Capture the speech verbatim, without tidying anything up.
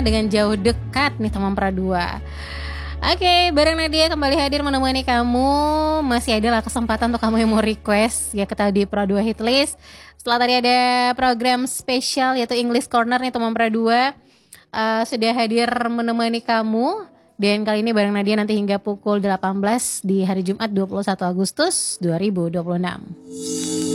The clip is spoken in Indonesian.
dengan jauh dekat nih teman Pradua. Oke, bareng Nadia kembali hadir menemani kamu. Masih ada lah kesempatan untuk kamu yang mau request ya kita di Pradua Hitlist. Setelah tadi ada program spesial yaitu English Corner nih teman Pradua, uh, sudah hadir menemani kamu. Dan kali ini bareng Nadia nanti hingga pukul delapan belas di hari Jumat dua puluh satu Agustus dua ribu dua puluh enam.